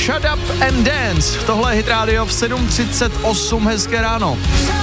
Shut Up and Dance. Tohle je Hit Radio v 7:38, hezké ráno.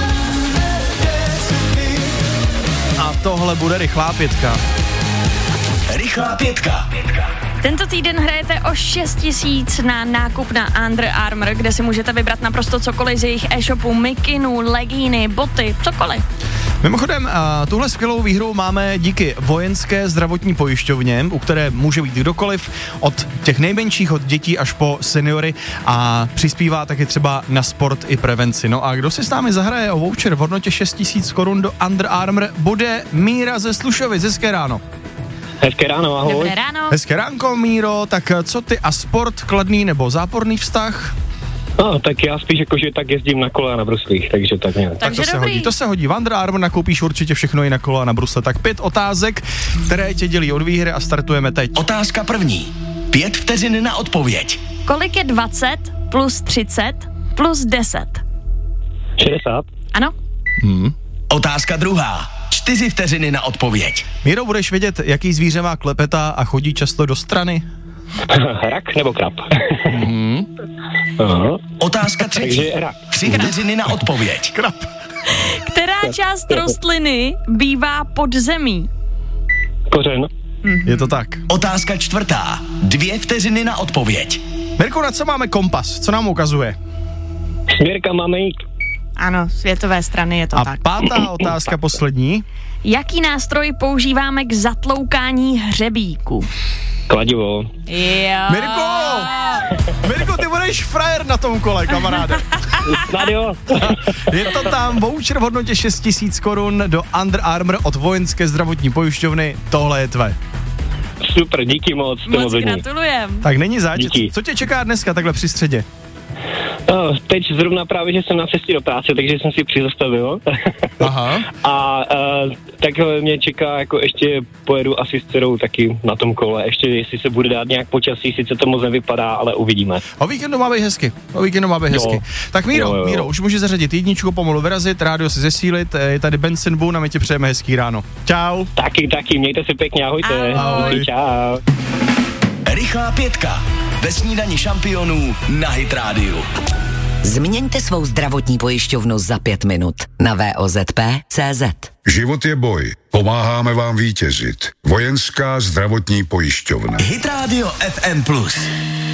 A tohle bude rychlá pětka. Rychlá pětka. Tento týden hrajete o 6 000 na nákup na Under Armour, kde si můžete vybrat naprosto cokoliv z jejich e-shopu, mikinu, legíny, boty, cokoliv. Mimochodem, tuhle skvělou výhru máme díky Vojenské zdravotní pojišťovně, u které může být kdokoliv, od těch nejmenších, od dětí až po seniory, a přispívá taky třeba na sport i prevenci. No a kdo si s námi zahraje o voucher v hodnotě 6 000 korun do Under Armour, bude Míra ze Slušovic. Hezké ráno. Hezké ráno, ahoj. Dobré ráno. Hezké ránko, Míro. Tak co ty a sport, kladný nebo záporný vztah? No, tak já spíš jakože tak jezdím na kole a na bruslích, takže tak nějak. Tak to se hodí. V Under Armour nakoupíš určitě všechno i na kolo a na brusle. Tak 5 otázek, které tě dělí od výhry, a startujeme teď. Otázka první. 5 vteřin na odpověď. Kolik je 20 plus 30 plus 10? 60. Ano? Otázka druhá. 4 vteřiny na odpověď. Míro, budeš vědět, jaký zvíře má klepeta a chodí často do strany? Rak nebo krab? Otázka třetí. Takže rak. 3 vteřiny na odpověď. Krab. Která část rostliny bývá pod zemí? Kořen. Je to tak. Otázka čtvrtá. 2 vteřiny na odpověď. Mirko, na co máme kompas? Co nám ukazuje? Směrka máme jít. Ano, světové strany je to A tak. pátá otázka, poslední. Jaký nástroj používáme k zatloukání hřebíku? Kladivo. Jo. Mirko, ty budeš frajer na tom kole, kamaráde. Snad jo. Je to tam voucher v hodnotě 6 000 korun do Under Armour od Vojenské zdravotní pojišťovny. Tohle je tvé. Super, díky moc. Moc gratulujem. Tak není zač. Díky. Co tě čeká dneska takhle při středě? No, teď zrovna právě, že jsem na cestě do práce, takže jsem si přizastavil. Aha. A tak mě čeká, jako ještě pojedu asi s dcerou taky na tom kole. Ještě jestli se bude dát nějak počasí, sice to moc nevypadá, ale uvidíme. O víkendu má být hezky. Tak Míro, už můžeš zařadit jedničku, pomalu vyrazit, rádio si zesílit, je tady Benson Boone a my ti přejeme hezký ráno. Čau. Taky, mějte se pěkně, ahojte. Ahoj. Čau. Rychlá pětka. Ve snídani šampionů na Hit Radio. Změňte svou zdravotní pojišťovnu za 5 minut na VOZP.cz. Život je boj. Pomáháme vám vítězit. Vojenská zdravotní pojišťovna. Hit Radio FM+.